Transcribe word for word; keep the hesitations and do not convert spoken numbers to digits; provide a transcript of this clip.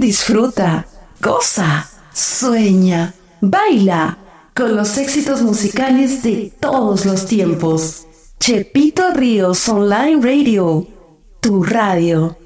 disfruta, goza, sueña, baila con los éxitos musicales de todos los tiempos. Chepito Ríos Online Radio, tu radio.